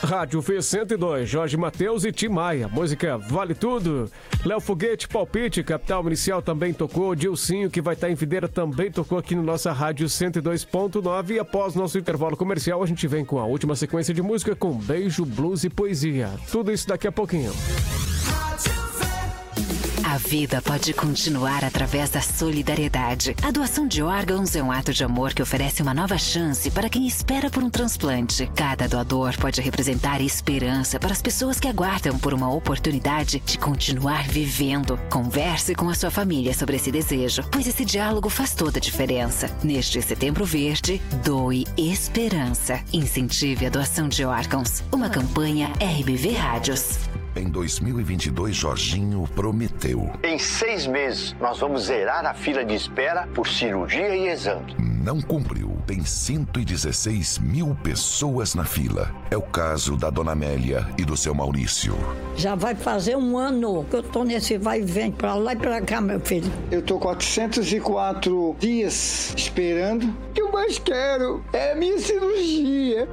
Rádio V102, Jorge Mateus e Tim Maia. Música Vale Tudo. Léo Foguete, Palpite, Capital Inicial também tocou. Dilcinho, que vai estar em Videira, também tocou aqui no nossa Rádio 102.9. E após nosso intervalo comercial, a gente vem com a última sequência de música com beijo, blues e poesia. Tudo isso daqui a pouquinho. A vida pode continuar através da solidariedade. A doação de órgãos é um ato de amor que oferece uma nova chance para quem espera por um transplante. Cada doador pode representar esperança para as pessoas que aguardam por uma oportunidade de continuar vivendo. Converse com a sua família sobre esse desejo, pois esse diálogo faz toda a diferença. Neste Setembro Verde, doe esperança. Incentive a doação de órgãos. Uma campanha RBV Rádios. Em 2022, Jorginho prometeu. Em 6 meses, nós vamos zerar a fila de espera por cirurgia e exame. Não cumpriu. Tem 116 mil pessoas na fila. É o caso da dona Amélia e do seu Maurício. Já vai fazer 1 ano que eu tô nesse vai e vem pra lá e pra cá, meu filho. Eu tô 404 dias esperando. O que eu mais quero é a minha cirurgia.